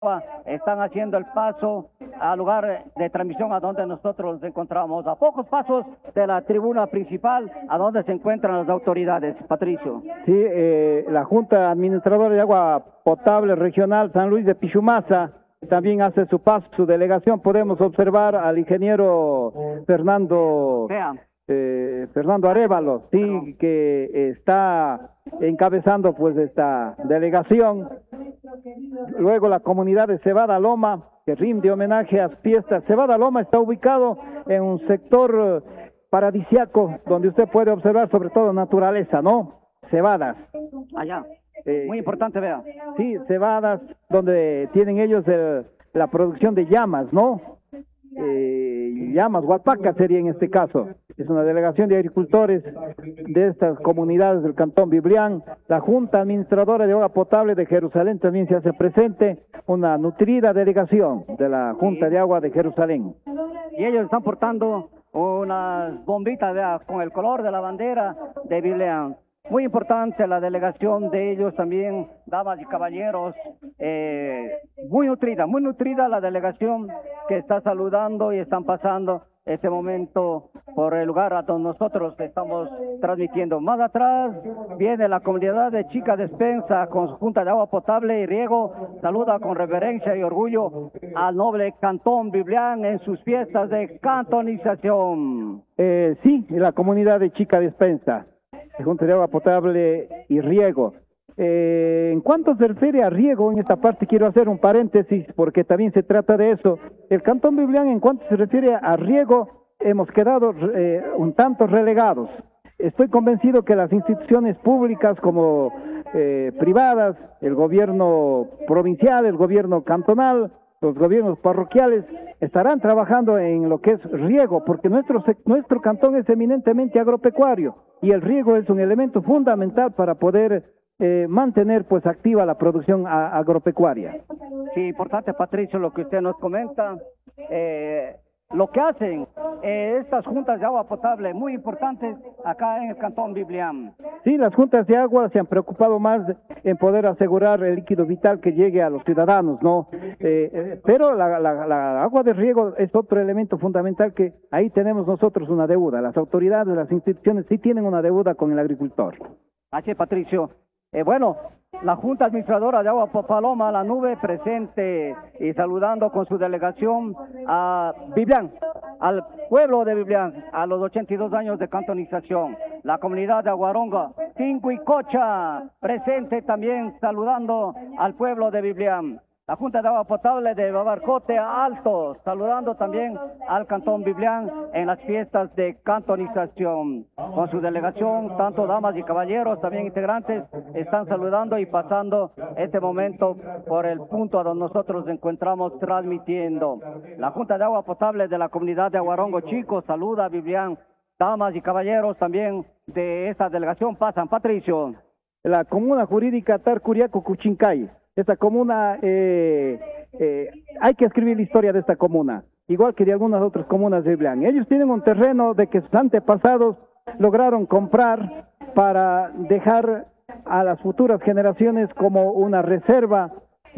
están haciendo el paso al lugar de transmisión a donde nosotros nos encontramos, a pocos pasos de la tribuna principal, a donde se encuentran las autoridades. Patricio. Sí, la Junta Administradora de Agua Potable Regional San Luis de Pichumasa también hace su paso, su delegación. Podemos observar al ingeniero Fernando Arévalo, sí, que está encabezando pues esta delegación. Luego la comunidad de Cebada Loma, que rinde homenaje a fiestas. Cebada Loma está ubicado en un sector paradisiaco, donde usted puede observar sobre todo naturaleza, ¿no? Cebadas. Allá. Muy importante, vea. Sí, cebadas, donde tienen ellos la producción de llamas, ¿no? Llamas, hualpacas sería en este caso. Es una delegación de agricultores de estas comunidades del Cantón Biblián. La Junta Administradora de Agua Potable de Jerusalén también se hace presente, una nutrida delegación de la Junta de Agua de Jerusalén. Y ellos están portando unas bombitas, vea, con el color de la bandera de Biblián. Muy importante la delegación de ellos también, damas y caballeros, muy nutrida la delegación que está saludando y están pasando este momento por el lugar a donde nosotros estamos transmitiendo. Más atrás viene la comunidad de Chica Despensa con su Junta de Agua Potable y Riego, saluda con reverencia y orgullo al noble Cantón Biblián en sus fiestas de cantonización. Sí, la comunidad de Chica Despensa, Junta de Agua Potable y Riego. En cuanto se refiere a riego, en esta parte quiero hacer un paréntesis porque también se trata de eso. El Cantón Biblián, en cuanto se refiere a riego, hemos quedado un tanto relegados. Estoy convencido que las instituciones públicas como privadas, el gobierno provincial, el gobierno cantonal, los gobiernos parroquiales estarán trabajando en lo que es riego, porque nuestro cantón es eminentemente agropecuario y el riego es un elemento fundamental para poder mantener pues activa la producción agropecuaria. Sí, importante, Patricio, lo que usted nos comenta. Lo que hacen estas juntas de agua potable, muy importantes acá en el Cantón Biblián. Sí, las juntas de agua se han preocupado más en poder asegurar el líquido vital que llegue a los ciudadanos, ¿no? Pero la agua de riego es otro elemento fundamental que ahí tenemos nosotros una deuda. Las autoridades, las instituciones sí tienen una deuda con el agricultor. Así, Patricio. Bueno, la Junta Administradora de Agua Paloma, la Nube, presente y saludando con su delegación a Biblián, al pueblo de Biblián, a los 82 años de cantonización. La comunidad de Aguaronga, Tincuicocha, presente también saludando al pueblo de Biblián. La Junta de Agua Potable de Babarcote Alto, saludando también al Cantón Biblián en las fiestas de cantonización. Con su delegación, tanto damas y caballeros, también integrantes, están saludando y pasando este momento por el punto a donde nosotros nos encontramos transmitiendo. La Junta de Agua Potable de la comunidad de Aguarongo Chico saluda a Biblián. Damas y caballeros también de esta delegación pasan. Patricio. La comuna jurídica Tarcuriaco Cuchincay. Esta comuna, hay que escribir la historia de esta comuna, igual que de algunas otras comunas de Biblián. Ellos tienen un terreno de que sus antepasados lograron comprar para dejar a las futuras generaciones como una reserva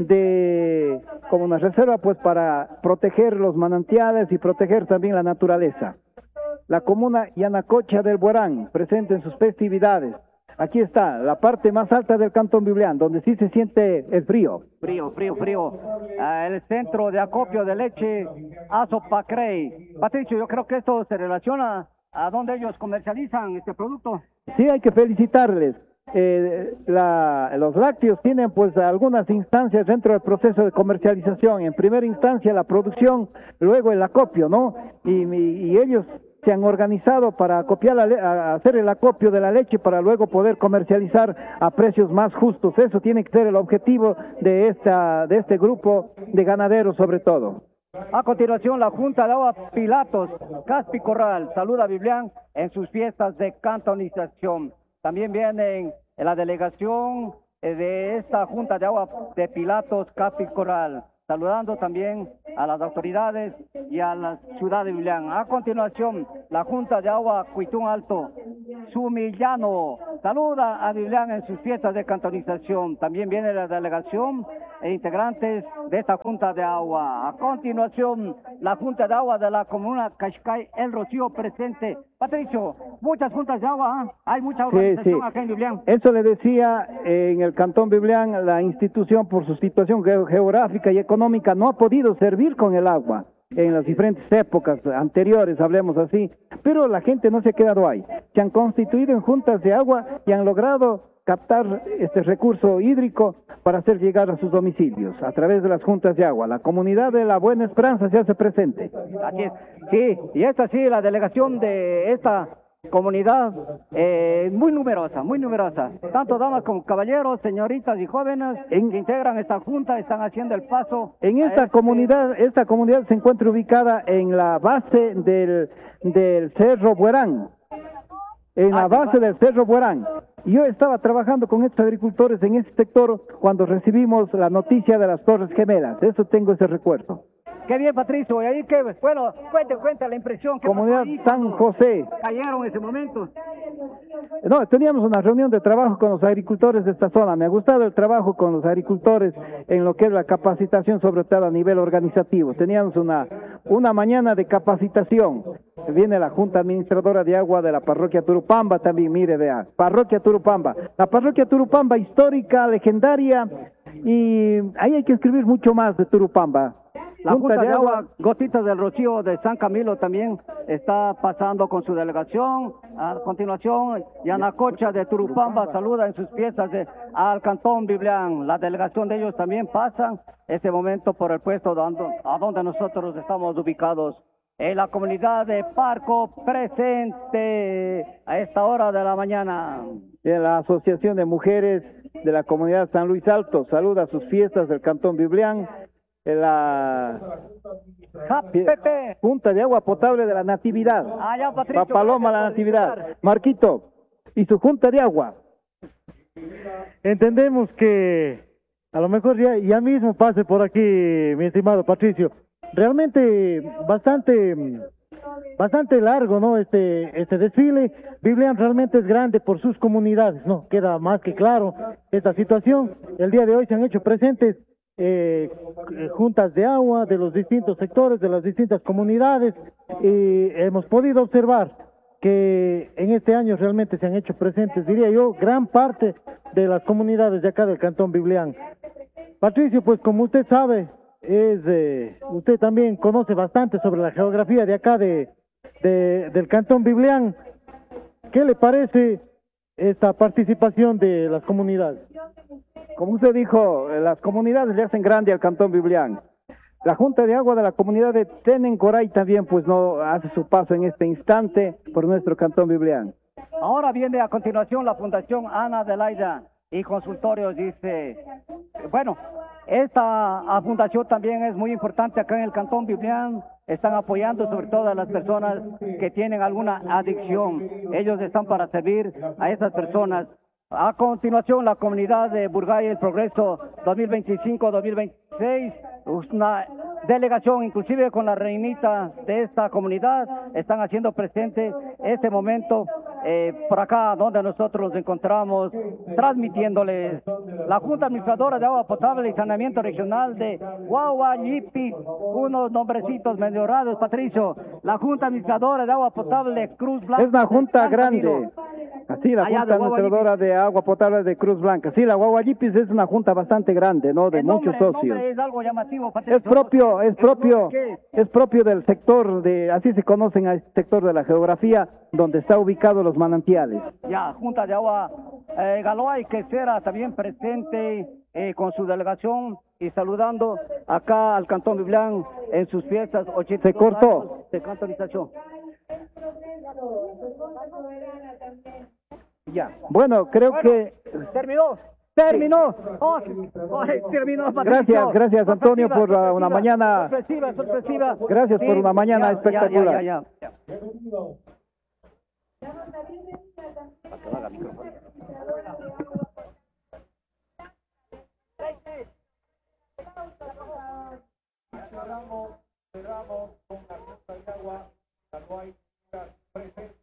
pues para proteger los manantiales y proteger también la naturaleza. La comuna Yanacocha del Buerán, presente en sus festividades. Aquí está, la parte más alta del Cantón Biblián, donde sí se siente el frío. Frío. El centro de acopio de leche Azopacrey. Patricio, yo creo que esto se relaciona a donde ellos comercializan este producto. Sí, hay que felicitarles. Los lácteos tienen pues algunas instancias dentro del proceso de comercialización. En primera instancia la producción, luego el acopio, ¿no? Y ellos se han organizado para hacer el acopio de la leche para luego poder comercializar a precios más justos. Eso tiene que ser el objetivo de este grupo de ganaderos sobre todo. A continuación, la Junta de Agua Pilatos, Caspi Corral, saluda a Biblián en sus fiestas de cantonización. También vienen en la delegación de esta Junta de Agua de Pilatos, Caspi Corral, saludando también a las autoridades y a la ciudad de Biblián. A continuación, la Junta de Agua Cuitún Alto, Sumillano, saluda a Biblián en sus fiestas de cantonización. También viene la delegación e integrantes de esta Junta de Agua. A continuación, la Junta de Agua de la Comuna Cascay, El Rocío presente. Patricio, muchas juntas de agua, hay mucha organización acá en Biblián. Eso le decía, en el Cantón Biblián, la institución por su situación geográfica y económica no ha podido servir con el agua en las diferentes épocas anteriores, hablemos así, pero la gente no se ha quedado ahí. Se han constituido en juntas de agua y han logrado captar este recurso hídrico para hacer llegar a sus domicilios a través de las juntas de agua. La comunidad de La Buena Esperanza se hace presente. Así es. Sí, y esta sí, la delegación de esta comunidad muy numerosa, tanto damas como caballeros, señoritas y jóvenes que integran esta junta, están haciendo el paso. En esta comunidad se encuentra ubicada en la base del Cerro Buerán, del Cerro Buerán. Yo estaba trabajando con estos agricultores en este sector cuando recibimos la noticia de las Torres Gemelas. Eso tengo ese recuerdo. Qué bien, Patricio. Y ahí bueno, cuente la impresión que Comunidad San José. Cayeron en ese momento. No, teníamos una reunión de trabajo con los agricultores de esta zona. Me ha gustado el trabajo con los agricultores en lo que es la capacitación, sobre todo a nivel organizativo. Teníamos una mañana de capacitación. Viene la Junta Administradora de Agua de la Parroquia Turupamba también, mire, vea, Parroquia Turupamba. La Parroquia Turupamba histórica, legendaria, y ahí hay que escribir mucho más de Turupamba. La Junta de Agua Gotitas del Rocío de San Camilo también está pasando con su delegación. A continuación, Yanacocha de Turupamba saluda en sus piezas al Cantón Biblián. La delegación de ellos también pasan este momento por el puesto a donde nosotros estamos ubicados. En la comunidad de Parco presente a esta hora de la mañana. De la Asociación de Mujeres de la Comunidad San Luis Alto saluda sus fiestas del Cantón Biblián. La Junta de Agua Potable de la Natividad, Papaloma la Natividad, Marquito, y su Junta de Agua. Entendemos que a lo mejor ya mismo pase por aquí, mi estimado Patricio. Realmente bastante largo, ¿no? Este desfile. Biblián realmente es grande por sus comunidades, ¿no? Queda más que claro esta situación. El día de hoy se han hecho presentes juntas de agua de los distintos sectores, de las distintas comunidades, y hemos podido observar que en este año realmente se han hecho presentes, diría yo, gran parte de las comunidades de acá del Cantón Biblián. Patricio, pues como usted sabe, usted también conoce bastante sobre la geografía de acá del Cantón Biblián. ¿Qué le parece esta participación de las comunidades? Como usted dijo, las comunidades le hacen grande al Cantón Biblián. La Junta de Agua de la comunidad de Tenencoray también pues no hace su paso en este instante por nuestro Cantón Biblián. Ahora viene a continuación la Fundación Ana Adelaida y Consultorios, dice. Bueno, esta fundación también es muy importante acá en el Cantón Biblián. Están apoyando sobre todo a las personas que tienen alguna adicción. Ellos están para servir a esas personas. A continuación, la comunidad de Burgay El Progreso 2025-2026, una delegación inclusive con la reinita de esta comunidad, están haciendo presente este momento por acá donde nosotros nos encontramos, transmitiéndoles la Junta Administradora de Agua Potable y Saneamiento Regional de Guaguayipis, unos nombrecitos medio raros, Patricio. La Junta Administradora de Agua Potable de Cruz Blanca. Es una junta grande. Así, la Junta Administradora de Agua Potable de Cruz Blanca. Sí, la Guaguayipis es una junta bastante grande, ¿no? De muchos socios. El nombre es algo llamativo, Patricio. Es propio del sector así se conocen al sector de la geografía donde está ubicado los manantiales. Ya, Junta de Agua Galoay, que será también presente con su delegación y saludando acá al Cantón Biblián en sus fiestas 82 Se cortó. de cantonización. Ya. Bueno, creo que terminó. Oh, terminó, Patricio. Gracias Antonio por una mañana sorpresiva. Gracias por una mañana espectacular. Ya. Cerramos con la Junta de Agua, la cual presente.